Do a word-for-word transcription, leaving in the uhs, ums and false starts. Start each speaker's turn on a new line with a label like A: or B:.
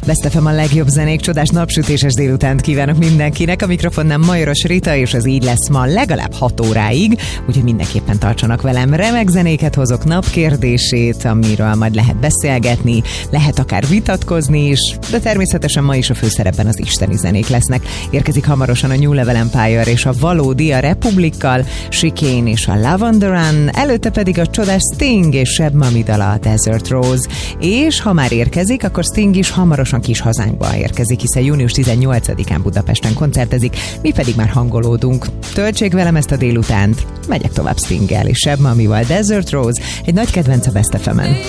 A: Best ef em a legjobb zenék, csodás napsütéses délutánt kívánok mindenkinek. A mikrofonnál Majoros Rita, és az így lesz ma legalább hat óráig, úgyhogy mindenképpen tartsanak velem. Remek zenéket hozok, napkérdését, amiről majd lehet beszélgetni, lehet akár vitatkozni is, de természetesen ma is a főszerepben az isteni zenék lesznek. Érkezik hamarosan a New Level Empire és a Valódi a Republikkal, Chicane és a Love on the Run, előtte pedig a csodás Sting és Sheb Mami dala, a Desert Rose. És ha már érkezik, akkor Sting is hamarosan kis hazánkba érkezik, hiszen június tizennyolcadikán Budapesten koncertezik, mi pedig már hangolódunk. Töltsék velem ezt a délutánt, megyek tovább Stinggel és Sheb Mamival, Desert Rose, egy nagy kedvenc a Best ef emen.